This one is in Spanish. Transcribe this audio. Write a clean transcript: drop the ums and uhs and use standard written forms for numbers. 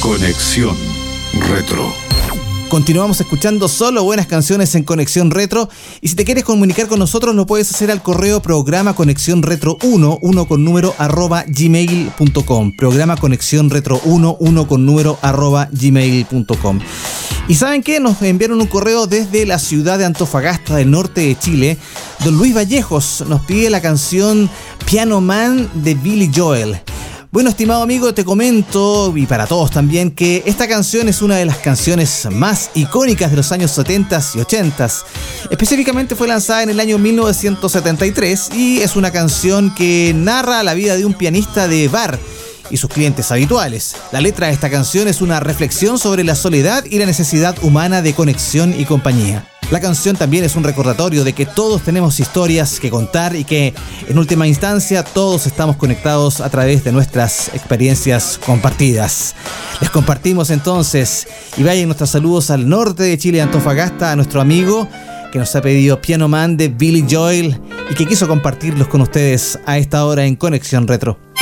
Conexión Retro. Continuamos escuchando solo buenas canciones en Conexión Retro, y si te quieres comunicar con nosotros lo puedes hacer al correo programa conexión retro 1 con número @gmail.com. Programa conexión retro 1 con número @gmail.com. Y ¿saben qué? Nos enviaron un correo desde la ciudad de Antofagasta, del norte de Chile. Don Luis Vallejos nos pide la canción Piano Man de Billy Joel. Bueno, estimado amigo, te comento, y para todos también, que esta canción es una de las canciones más icónicas de los años 70s y 80s. Específicamente fue lanzada en el año 1973 y es una canción que narra la vida de un pianista de bar y sus clientes habituales. La letra de esta canción es una reflexión sobre la soledad y la necesidad humana de conexión y compañía. La canción también es un recordatorio de que todos tenemos historias que contar y que, en última instancia, todos estamos conectados a través de nuestras experiencias compartidas. Les compartimos entonces, y vayan nuestros saludos al norte de Chile, Antofagasta, a nuestro amigo que nos ha pedido Piano Man de Billy Joel y que quiso compartirlos con ustedes a esta hora en Conexión Retro.